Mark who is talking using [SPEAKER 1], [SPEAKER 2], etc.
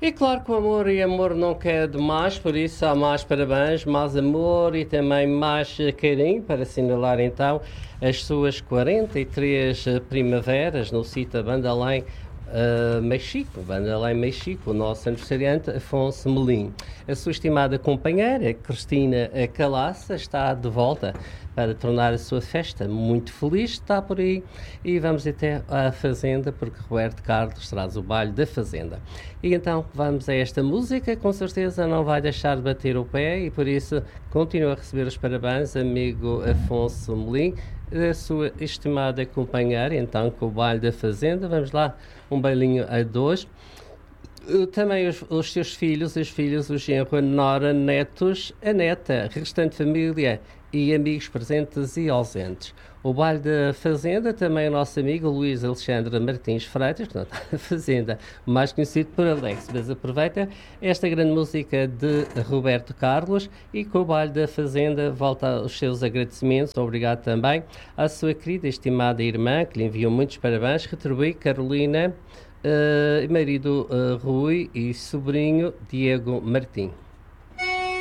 [SPEAKER 1] E claro que o amor e amor não quer demais, por isso há mais parabéns, mais amor e também mais carinho para assinalar então as suas 43 primaveras no sítio Bandalém, Mexico, o nosso aniversariante Afonso Melim. A sua estimada companheira, Cristina Calaça, está de volta para tornar a sua festa muito feliz, está por aí e vamos até à Fazenda, porque Roberto Carlos traz o baile da Fazenda. E então vamos a esta música, com certeza não vai deixar de bater o pé e por isso continua a receber os parabéns, amigo Afonso Melim, a sua estimada companheira, então com o baile da Fazenda. Vamos lá, um bailinho a dois. Também os seus filhos, os filhos, o genro, a nora, netos, a neta, restante família e amigos presentes e ausentes. O baile da Fazenda, também o nosso amigo Luís Alexandre Martins Freitas, portanto, a Fazenda, mais conhecido por Alex, mas aproveita esta grande música de Roberto Carlos e com o baile da Fazenda volta os seus agradecimentos, obrigado também à sua querida e estimada irmã, que lhe enviou muitos parabéns, retribui Carolina, marido Rui e sobrinho Diego Martim.